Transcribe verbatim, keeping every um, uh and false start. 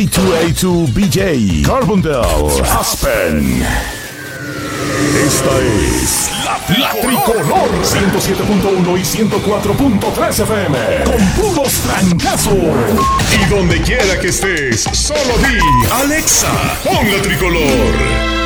A dos A dos B J, Carbondale, Aspen. Esta es la, la Tricolor ciento siete punto uno y ciento cuatro punto tres F M con puros trancazos. Y donde quiera que estés, solo di Alexa, pon la Tricolor.